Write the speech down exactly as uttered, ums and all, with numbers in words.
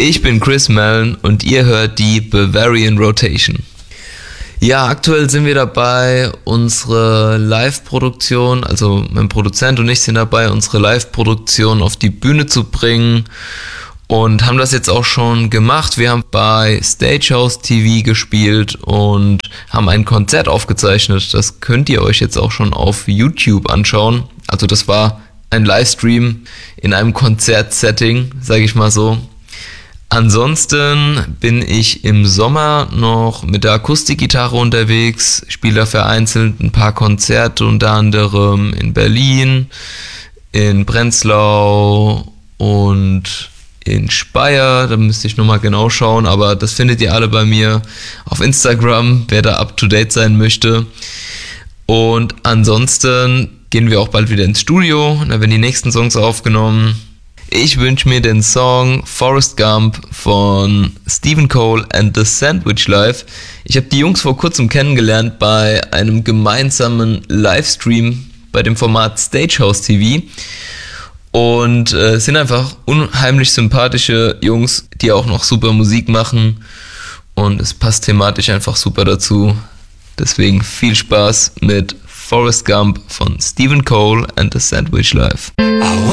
Ich bin Chris Mellon und ihr hört die Bavarian Rotation. Ja, aktuell sind wir dabei, unsere Live-Produktion, also mein Produzent und ich sind dabei, unsere Live-Produktion auf die Bühne zu bringen und haben das jetzt auch schon gemacht. Wir haben bei Stagehouse T V gespielt und haben ein Konzert aufgezeichnet. Das könnt ihr euch jetzt auch schon auf YouTube anschauen. Also das war ein Livestream in einem Konzertsetting, sage ich mal so. Ansonsten bin ich im Sommer noch mit der Akustikgitarre unterwegs, spiele da vereinzelt ein paar Konzerte, unter anderem in Berlin, in Prenzlau und in Speyer. Da müsste ich nochmal genau schauen, aber das findet ihr alle bei mir auf Instagram, wer da up to date sein möchte. Und ansonsten gehen wir auch bald wieder ins Studio, da werden die nächsten Songs aufgenommen. Ich wünsche mir den Song Forrest Gump von Stephen Cole and the Sandwich Life. Ich habe die Jungs vor kurzem kennengelernt bei einem gemeinsamen Livestream bei dem Format Stagehouse T V und äh, sind einfach unheimlich sympathische Jungs, die auch noch super Musik machen und es passt thematisch einfach super dazu. Deswegen viel Spaß mit Forrest Gump von Stephen Cole and the Sandwich Life.